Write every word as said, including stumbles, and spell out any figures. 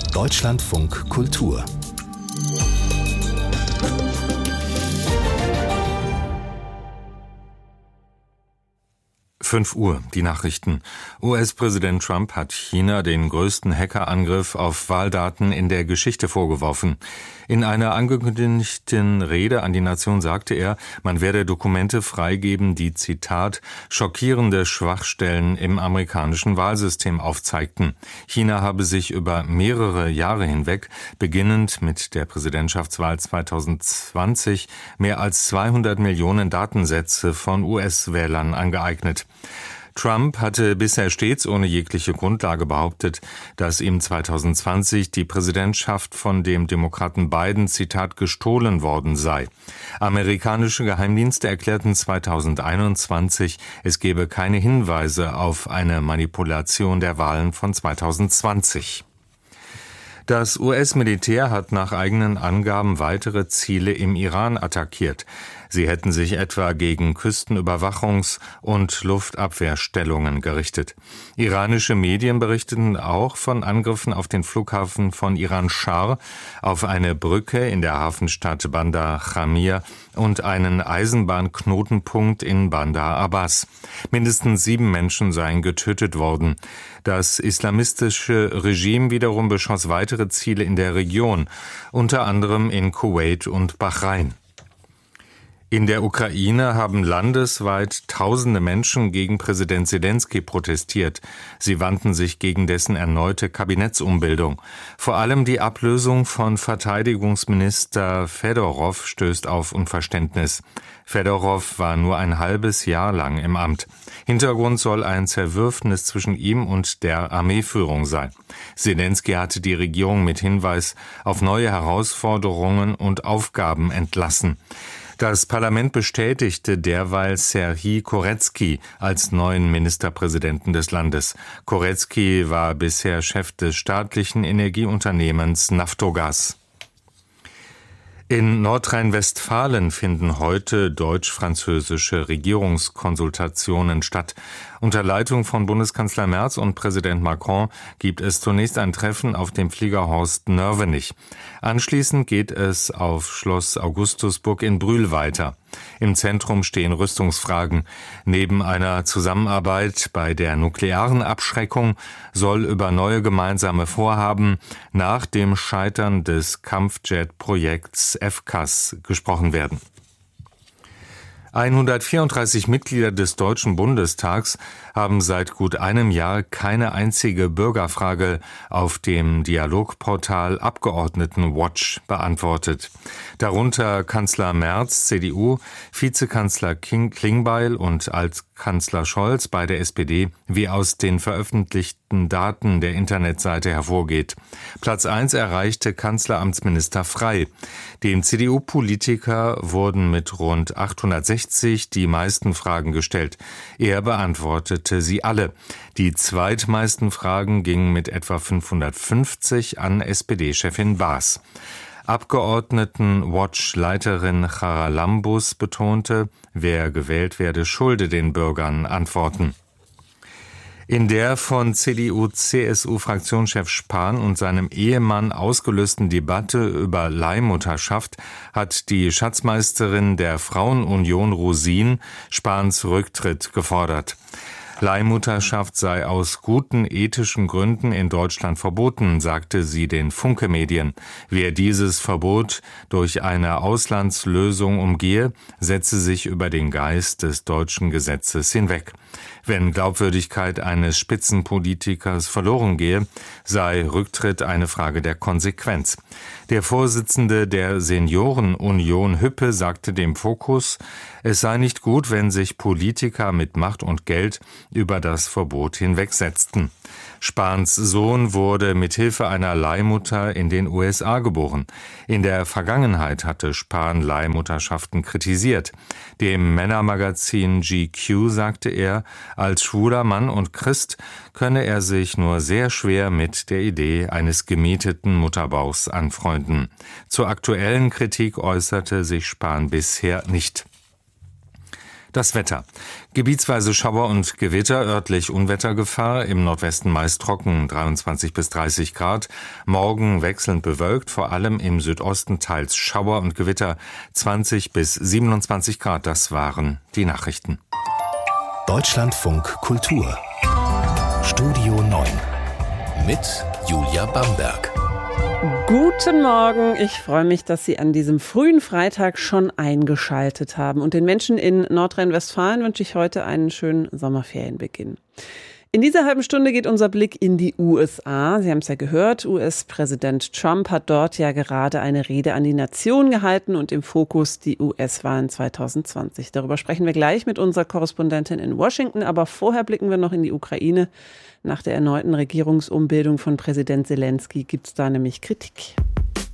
Deutschlandfunk Kultur. fünf Uhr, die Nachrichten. U S-Präsident Trump hat China den größten Hackerangriff auf Wahldaten in der Geschichte vorgeworfen. In einer angekündigten Rede an die Nation sagte er, man werde Dokumente freigeben, die, Zitat, schockierende Schwachstellen im amerikanischen Wahlsystem aufzeigten. China habe sich über mehrere Jahre hinweg, beginnend mit der Präsidentschaftswahl zwanzig zwanzig, mehr als zweihundert Millionen Datensätze von U S-Wählern angeeignet. Trump hatte bisher stets ohne jegliche Grundlage behauptet, dass ihm zwanzig zwanzig die Präsidentschaft von dem Demokraten Biden, Zitat, gestohlen worden sei. Amerikanische Geheimdienste erklärten zwanzig einundzwanzig, es gebe keine Hinweise auf eine Manipulation der Wahlen von zwanzig zwanzig. Das U S-Militär hat nach eigenen Angaben weitere Ziele im Iran attackiert. Sie hätten sich etwa gegen Küstenüberwachungs- und Luftabwehrstellungen gerichtet. Iranische Medien berichteten auch von Angriffen auf den Flughafen von Iran-Schar, auf eine Brücke in der Hafenstadt Bandar Jamir und einen Eisenbahnknotenpunkt in Bandar Abbas. Mindestens sieben Menschen seien getötet worden. Das islamistische Regime wiederum beschoss weitere Ziele in der Region, unter anderem in Kuwait und Bahrain. In der Ukraine haben landesweit tausende Menschen gegen Präsident Selenskyj protestiert. Sie wandten sich gegen dessen erneute Kabinettsumbildung. Vor allem die Ablösung von Verteidigungsminister Fedorov stößt auf Unverständnis. Fedorov war nur ein halbes Jahr lang im Amt. Hintergrund soll ein Zerwürfnis zwischen ihm und der Armeeführung sein. Selenskyj hatte die Regierung mit Hinweis auf neue Herausforderungen und Aufgaben entlassen. Das Parlament bestätigte derweil Serhij Korezki als neuen Ministerpräsidenten des Landes. Korezki war bisher Chef des staatlichen Energieunternehmens Naftogaz. In Nordrhein-Westfalen finden heute deutsch-französische Regierungskonsultationen statt. Unter Leitung von Bundeskanzler Merz und Präsident Macron gibt es zunächst ein Treffen auf dem Fliegerhorst Nörvenich. Anschließend geht es auf Schloss Augustusburg in Brühl weiter. Im Zentrum stehen Rüstungsfragen. Neben einer Zusammenarbeit bei der nuklearen Abschreckung soll über neue gemeinsame Vorhaben nach dem Scheitern des Kampfjet-Projekts F C A S gesprochen werden. hundertvierunddreißig Mitglieder des Deutschen Bundestags haben seit gut einem Jahr keine einzige Bürgerfrage auf dem Dialogportal Abgeordnetenwatch beantwortet. Darunter Kanzler Merz, C D U, Vizekanzler Klingbeil und Altkanzler Scholz bei der S P D, wie aus den veröffentlichten Daten der Internetseite hervorgeht. Platz eins erreichte Kanzleramtsminister Frey. Dem C D U-Politiker wurden mit rund achthundertsechzig die meisten Fragen gestellt. Er beantwortete sie alle. Die zweitmeisten Fragen gingen mit etwa fünfhundertfünfzig an S P D-Chefin Baas. Abgeordnetenwatch-Leiterin Charalambous betonte, wer gewählt werde, schulde den Bürgern Antworten. In der von C D U-C S U-Fraktionschef Spahn und seinem Ehemann ausgelösten Debatte über Leihmutterschaft hat die Schatzmeisterin der Frauenunion Rosin Spahns Rücktritt gefordert. Leihmutterschaft sei aus guten ethischen Gründen in Deutschland verboten, sagte sie den Funke-Medien. Wer dieses Verbot durch eine Auslandslösung umgehe, setze sich über den Geist des deutschen Gesetzes hinweg. Wenn Glaubwürdigkeit eines Spitzenpolitikers verloren gehe, sei Rücktritt eine Frage der Konsequenz. Der Vorsitzende der Seniorenunion Hüppe sagte dem Fokus, es sei nicht gut, wenn sich Politiker mit Macht und Geld über das Verbot hinwegsetzten. Spahns Sohn wurde mithilfe einer Leihmutter in den U S A geboren. In der Vergangenheit hatte Spahn Leihmutterschaften kritisiert. Dem Männermagazin G Q sagte er, als schwuler Mann und Christ könne er sich nur sehr schwer mit der Idee eines gemieteten Mutterbauchs anfreunden. Zur aktuellen Kritik äußerte sich Spahn bisher nicht. Das Wetter. Gebietsweise Schauer und Gewitter, örtlich Unwettergefahr, im Nordwesten meist trocken, dreiundzwanzig bis dreißig Grad. Morgen wechselnd bewölkt, vor allem im Südosten teils Schauer und Gewitter, zwanzig bis siebenundzwanzig Grad. Das waren die Nachrichten. Deutschlandfunk Kultur. Studio neun mit Julia Bamberg. Guten Morgen, ich freue mich, dass Sie an diesem frühen Freitag schon eingeschaltet haben. Und den Menschen in Nordrhein-Westfalen wünsche ich heute einen schönen Sommerferienbeginn. In dieser halben Stunde geht unser Blick in die U S A. Sie haben es ja gehört, U S-Präsident Trump hat dort ja gerade eine Rede an die Nation gehalten und im Fokus die U S-Wahlen zwanzig zwanzig. Darüber sprechen wir gleich mit unserer Korrespondentin in Washington, aber vorher blicken wir noch in die Ukraine. Nach der erneuten Regierungsumbildung von Präsident Selenskyj gibt es da nämlich Kritik.